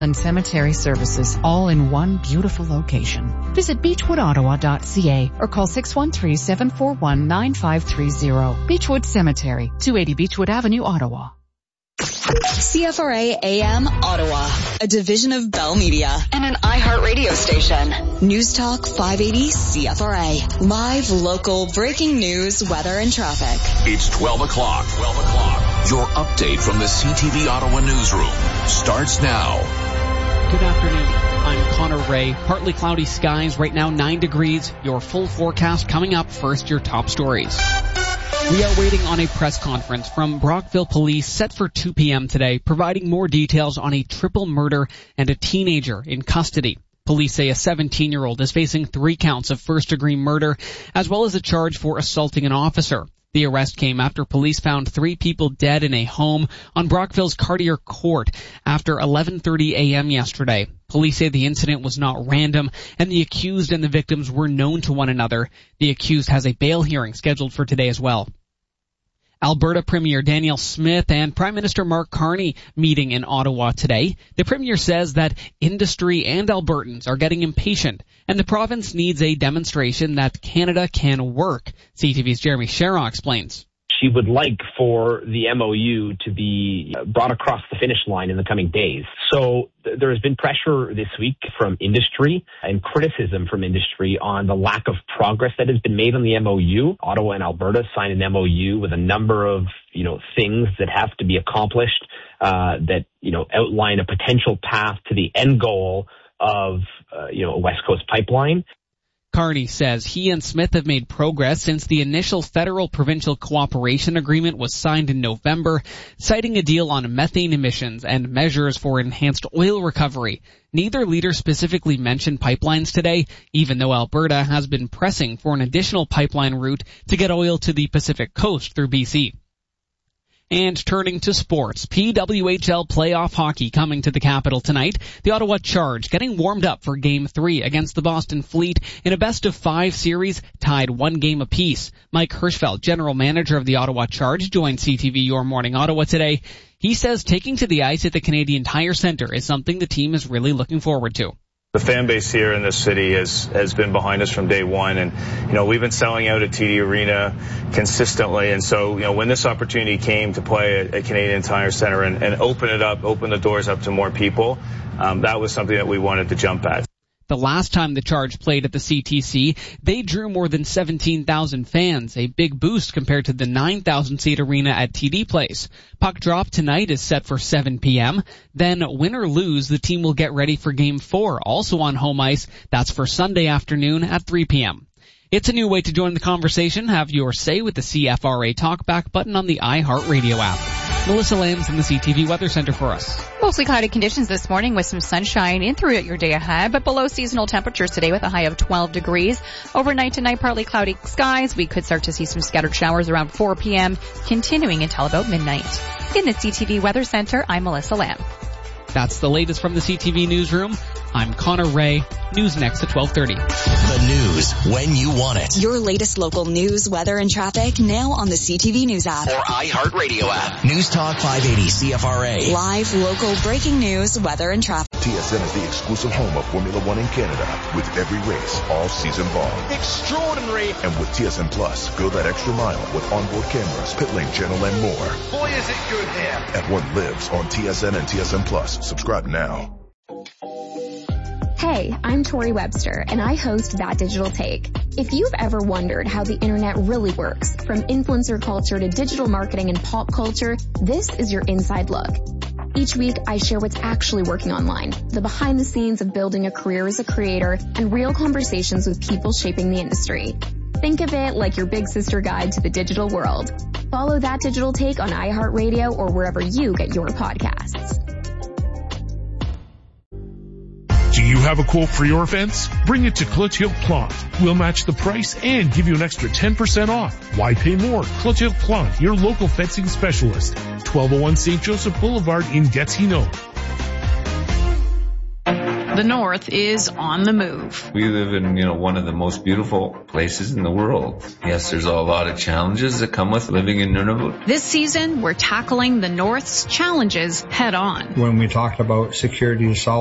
and cemetery services, all in one beautiful location. Visit beechwoodottawa.ca or call 613-741-9530. Beechwood Cemetery, 280 Beechwood Avenue, Ottawa. CFRA AM Ottawa, a division of Bell Media and an iHeartRadio station. News Talk 580 CFRA. Live, local, breaking news, weather, and traffic. It's 12 o'clock. Your update from the CTV Ottawa newsroom starts now. Good afternoon. I'm Connor Ray. Partly cloudy skies. Right now 9 degrees. Your full forecast coming up. First, your top stories. We are waiting on a press conference from Brockville Police set for 2 p.m. today, providing more details on a triple murder and a teenager in custody. Police say a 17-year-old is facing 3 counts of first-degree murder, as well as a charge for assaulting an officer. The arrest came after police found 3 people dead in a home on Brockville's Cartier Court after 11:30 a.m. yesterday. Police say the incident was not random, and the accused and the victims were known to one another. The accused has a bail hearing scheduled for today as well. Alberta Premier Danielle Smith and Prime Minister Mark Carney meeting in Ottawa today. The Premier says that industry and Albertans are getting impatient, and the province needs a demonstration that Canada can work. CTV's Jeremy Sherraw explains. She would like for the MOU to be brought across the finish line in the coming days. So there has been pressure this week from industry and criticism from industry on the lack of progress that has been made on the MOU. Ottawa and Alberta signed an MOU with a number of, things that have to be accomplished, that, outline a potential path to the end goal of, a West Coast pipeline. Carney says he and Smith have made progress since the initial federal-provincial cooperation agreement was signed in November, citing a deal on methane emissions and measures for enhanced oil recovery. Neither leader specifically mentioned pipelines today, even though Alberta has been pressing for an additional pipeline route to get oil to the Pacific Coast through BC. And turning to sports, PWHL playoff hockey coming to the capital tonight. The Ottawa Charge getting warmed up for Game 3 against the Boston Fleet in a best-of-5 series, tied 1 game apiece. Mike Hirschfeld, general manager of the Ottawa Charge, joined CTV Your Morning Ottawa today. He says taking to the ice at the Canadian Tire Centre is something the team is really looking forward to. The fan base here in this city has been behind us from day one, and we've been selling out at TD Arena consistently. And so when this opportunity came to play at Canadian Tire Centre and open the doors up to more people, that was something that we wanted to jump at. The last time the Charge played at the CTC, they drew more than 17,000 fans, a big boost compared to the 9,000-seat arena at TD Place. Puck drop tonight is set for 7 p.m. Then, win or lose, the team will get ready for Game 4, also on home ice. That's for Sunday afternoon at 3 p.m. It's a new way to join the conversation. Have your say with the CFRA Talkback button on the iHeartRadio app. Melissa Lamb's in the CTV Weather Center for us. Mostly cloudy conditions this morning with some sunshine in throughout your day ahead, but below seasonal temperatures today with a high of 12 degrees. Overnight tonight, partly cloudy skies. We could start to see some scattered showers around 4 p.m., continuing until about midnight. In the CTV Weather Center, I'm Melissa Lamb. That's the latest from the CTV Newsroom. I'm Connor Ray. News next at 12:30. The news when you want it. Your latest local news, weather, and traffic now on the CTV News app. Or iHeartRadio app. News Talk 580 CFRA. Live, local, breaking news, weather, and traffic. TSN is the exclusive home of Formula One in Canada, with every race all season long. Extraordinary! And with TSN Plus, go that extra mile with onboard cameras, pit lane channel, and more. Boy, is it good here! F1 lives on TSN and TSN Plus. Subscribe now. Hey, I'm Tori Webster, and I host That Digital Take. If you've ever wondered how the internet really works, from influencer culture to digital marketing and pop culture, this is your inside look. Each week, I share what's actually working online, the behind the scenes of building a career as a creator, and real conversations with people shaping the industry. Think of it like your big sister guide to the digital world. Follow That Digital Take on iHeartRadio or wherever you get your podcasts. Do you have a quote for your fence? Bring it to Clotilde Plante. We'll match the price and give you an extra 10% off. Why pay more? Clotilde Plante, your local fencing specialist. 1201 St. Joseph Boulevard in Gatineau. The The North is on the move. We live in, one of the most beautiful places in the world. Yes, there's a lot of challenges that come with living in Nunavut. This season, we're tackling the North's challenges head on. When we talked about security assault